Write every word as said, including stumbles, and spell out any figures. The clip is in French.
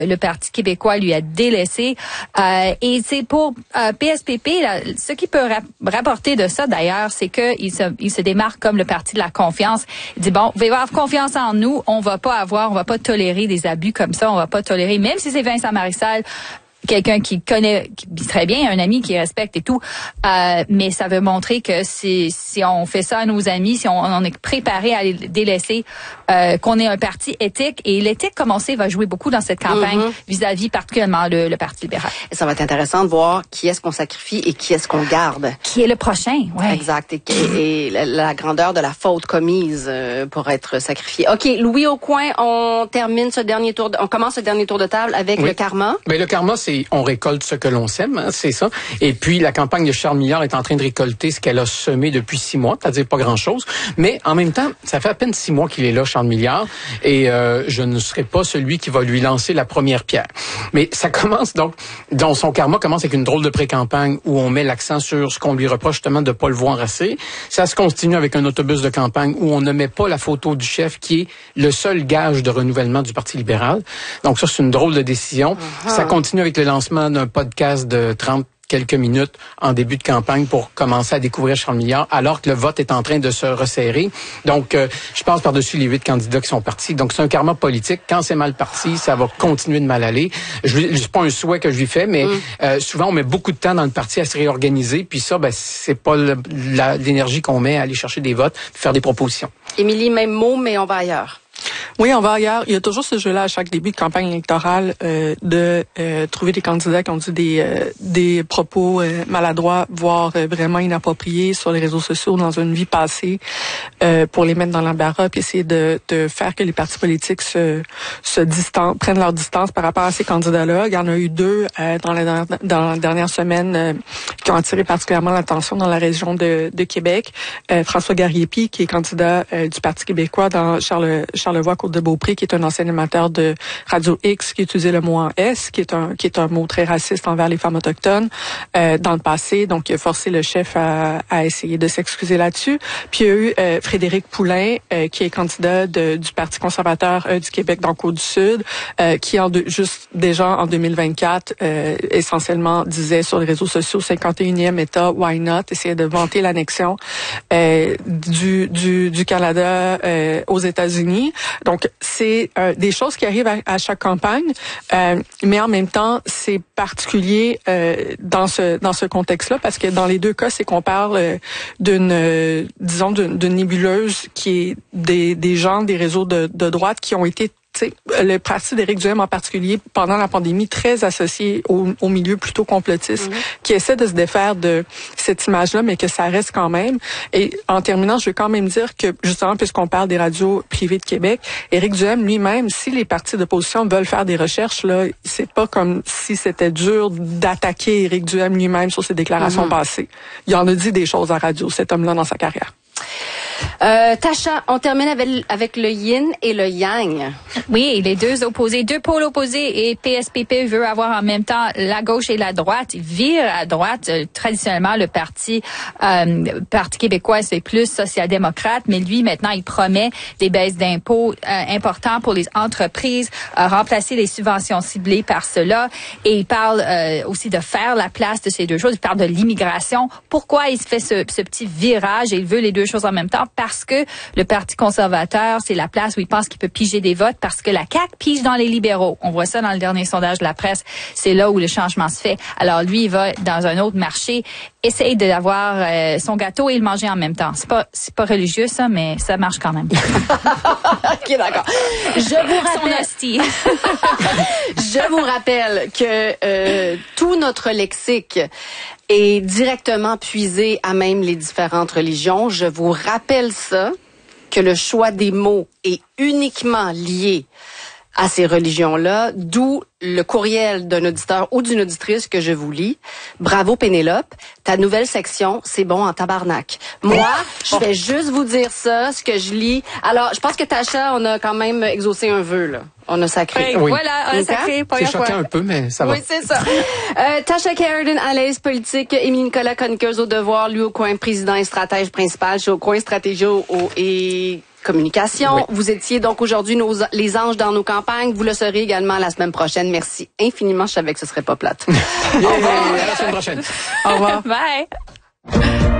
le Parti québécois lui a délaissé. Euh, et c'est pour euh, P S P P, là, ce qui peut rap- rapporter de ça d'ailleurs, c'est qu'il se, il se démarque comme le parti de la confiance. Il dit, bon, vous allez avoir confiance en nous, on va pas avoir, on va pas tolérer des abus comme ça, on va pas tolérer, même si c'est Vincent Marissal, quelqu'un qui connaît qui, très bien, un ami qui respecte et tout, euh, mais ça veut montrer que si, si on fait ça à nos amis, si on, on est préparé à les délaisser, euh, qu'on est un parti éthique, et l'éthique, comme on sait, va jouer beaucoup dans cette campagne mm-hmm. vis-à-vis particulièrement le, le Parti libéral. Et ça va être intéressant de voir qui est-ce qu'on sacrifie et qui est-ce qu'on garde. Qui est le prochain, ouais. Exact. Et, et, et la, la grandeur de la faute commise euh, pour être sacrifié. OK, Louis Aucoin, on termine ce dernier tour, de, on commence ce dernier tour de table avec oui. le karma. Mais le karma, c'est on récolte ce que l'on sème, hein, c'est ça. Et puis, la campagne de Charles Milliard est en train de récolter ce qu'elle a semé depuis six mois, c'est-à-dire pas grand-chose. Mais en même temps, ça fait à peine six mois qu'il est là, Charles Milliard, et euh, je ne serai pas celui qui va lui lancer la première pierre. Mais ça commence donc, donc son karma commence avec une drôle de pré-campagne où on met l'accent sur ce qu'on lui reproche justement de pas le voir assez. Ça se continue avec un autobus de campagne où on ne met pas la photo du chef qui est le seul gage de renouvellement du Parti libéral. Donc ça, c'est une drôle de décision. Uh-huh. Ça continue avec le lancement d'un podcast de trente quelques minutes en début de campagne pour commencer à découvrir Charles Milliard, alors que le vote est en train de se resserrer. Donc, euh, je passe par-dessus les huit candidats qui sont partis. Donc, c'est un karma politique. Quand c'est mal parti, ça va continuer de mal aller. Je c'est pas un souhait que je lui fais, mais mm. euh, souvent, on met beaucoup de temps dans le parti à se réorganiser, puis ça, ben, c'est pas le, la, l'énergie qu'on met à aller chercher des votes, faire des propositions. Émilie, même mot, mais on va ailleurs. Oui, on va ailleurs. Il y a toujours ce jeu-là à chaque début de campagne électorale euh, de euh, trouver des candidats qui ont dit des euh, des propos euh, maladroits, voire euh, vraiment inappropriés sur les réseaux sociaux dans une vie passée, euh, pour les mettre dans l'embarras, puis essayer de, de faire que les partis politiques se se distancent, prennent leur distance par rapport à ces candidats-là. Il y en a eu deux euh, dans la dernière, dans la dernière semaine euh, qui ont attiré particulièrement l'attention dans la région de, de Québec. Euh, François Gariepi, qui est candidat euh, du Parti québécois dans Charle, Charlevoix Côte-de-Beaupré, qui est un ancien animateur de Radio X, qui utilisait le mot en S, qui est un qui est un mot très raciste envers les femmes autochtones euh, dans le passé. Donc, il a forcé le chef à, à essayer de s'excuser là-dessus. Puis, il y a eu euh, Frédéric Poulain, euh, qui est candidat de, du Parti conservateur euh, du Québec dans Côte-du-Sud, euh, qui, en de, juste déjà en deux mille vingt-quatre, euh, essentiellement disait sur les réseaux sociaux, cinquante et unième État, why not? Essayait de vanter l'annexion euh, du, du, du Canada euh, aux États-Unis. Donc, c'est euh, des choses qui arrivent à, à chaque campagne, euh, mais en même temps, c'est particulier euh, dans ce dans ce contexte-là, parce que dans les deux cas, c'est qu'on parle euh, d'une, euh, disons, d'une, d'une nébuleuse qui est des, des gens des réseaux de, de droite qui ont été, t'sais, le parti d'Éric Duhem en particulier, pendant la pandémie, très associé au, au milieu plutôt complotiste, mm-hmm. qui essaie de se défaire de cette image-là, mais que ça reste quand même. Et en terminant, je veux quand même dire que, justement, puisqu'on parle des radios privées de Québec, Éric Duhem lui-même, si les partis d'opposition veulent faire des recherches, là, c'est pas comme si c'était dur d'attaquer Éric Duhem lui-même sur ses déclarations mm-hmm. passées. Il en a dit des choses à radio, cet homme-là, dans sa carrière. Euh, Tacha, on termine avec, avec le yin et le yang. Oui, les deux opposés, deux pôles opposés, et P S P P veut avoir en même temps la gauche et la droite. Il vire à droite. Euh, traditionnellement, le parti euh, Parti québécois, c'est plus social-démocrate, mais lui, maintenant, il promet des baisses d'impôts euh, importantes pour les entreprises, euh, remplacer les subventions ciblées par cela, et il parle euh, aussi de faire la place de ces deux choses. Il parle de l'immigration. Pourquoi il se fait ce, ce petit virage, et il veut les deux choses en même temps? Parce que le Parti conservateur, c'est la place où il pense qu'il peut piger des votes, parce que la C A Q pige dans les libéraux. On voit ça dans le dernier sondage de la presse. C'est là où le changement se fait. Alors lui, il va dans un autre marché, essaye d'avoir euh, son gâteau et le manger en même temps. C'est pas c'est pas religieux ça, mais ça marche quand même. OK, d'accord. Je vous rappelle Je vous rappelle que euh, tout notre lexique est directement puisé à même les différentes religions. Je vous rappelle ça, que le choix des mots est uniquement lié à ces religions-là, d'où le courriel d'un auditeur ou d'une auditrice que je vous lis. Bravo Pénélope, ta nouvelle section, c'est bon en tabarnak. Moi, je vais juste vous dire ça, ce que je lis. Alors, je pense que Tacha, on a quand même exaucé un vœu, là. On a sacré. Oui. Voilà, on a sacré. C'est choquant un peu, mais ça va. Oui, c'est ça. euh, Tacha Carradine, analyse politique. Émilie Nicolas, chroniqueuse au Devoir. Louis Aucoin, président et stratège principal chez Aucoin Stratégie au, et communication. Oui. Vous étiez donc aujourd'hui nos, les anges dans nos campagnes. Vous le serez également la semaine prochaine. Merci infiniment. Je savais que ce serait pas plate. Au revoir. À la semaine prochaine. Au revoir. Bye.